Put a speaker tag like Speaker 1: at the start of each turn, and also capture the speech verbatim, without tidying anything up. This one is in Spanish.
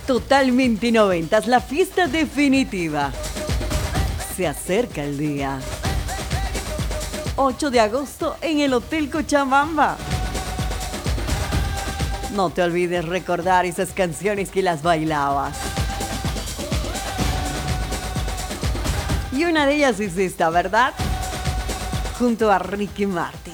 Speaker 1: Totalmente noventas, la fiesta definitiva. Se acerca el día. ocho de agosto en el Hotel Cochabamba. No te olvides recordar esas canciones que las bailabas. Y una de ellas es esta, ¿verdad? Junto a Ricky Martin.